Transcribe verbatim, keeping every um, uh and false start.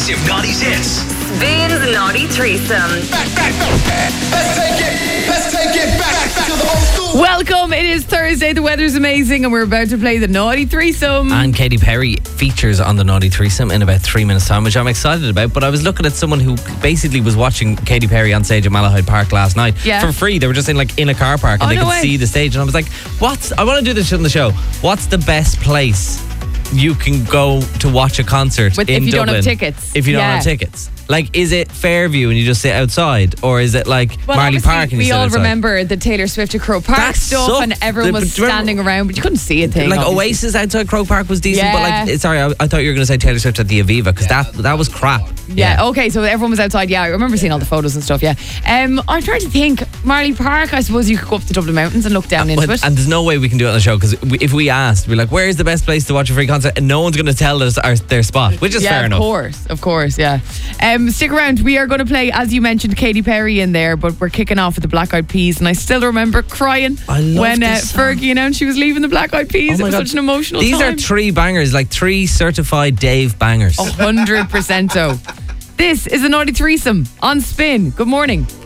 Massive Naughties hits. Spins Naughty Threesome. Back, back, back. Let's take it. Let's take it back to the old school. Welcome. It is Thursday. The weather's amazing, and we're about to play the Naughty Threesome. And Katy Perry features on the Naughty Threesome in about three minutes' time, which I'm excited about. But I was looking at someone who basically was watching Katy Perry on stage at Malahide Park last night Yeah. for free. They were just in like in a car park, and Oh, they no could way. see the stage. And I was like, "What's? I want to do this on the show. What's the best place you can go to watch a concert With- in if you don't Dublin have tickets. If you don't Yeah. have tickets." Like, is it Fairview and you just sit outside? Or is it like Well, Marley obviously, Park and you we sit all outside? remember the Taylor Swift at Croke Park That stuff, sucked. and everyone The- was but do you remember- standing around, but you couldn't see a thing. Like obviously. Oasis outside Croke Park was decent, but Yeah. like, sorry, I, I thought you were going to say Taylor Swift at the Aviva, because that that was crap. Yeah, okay, so everyone was outside. Yeah, I remember seeing all the photos and stuff. Yeah. Um, I'm trying to think. Marley Park, I suppose you could go up the Dublin Mountains and look down into But- it. and there's no way we can do it on the show, because if we asked, we're like, where's the best place to watch a free concert? And no one's going to tell us our, their spot, which is yeah, fair of enough. course, of course, yeah. Um, stick around. We are going to play, as you mentioned, Katy Perry in there, but we're kicking off with the Black Eyed Peas, and I still remember crying I love when uh, this song. Fergie announced she was leaving the Black Eyed Peas. Oh it my was God. such an emotional These time. are three bangers, like three certified Dave bangers. one hundred percent so. This is a Naughty Threesome on Spin. Good morning.